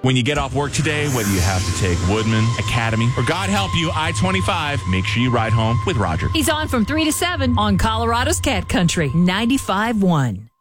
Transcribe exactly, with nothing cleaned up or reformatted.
When you get off work today, whether you have to take Woodman, Academy, or God help you, I twenty-five, make sure you ride home with Roger. He's on from three to seven on Colorado's Cat Country, ninety-five point one.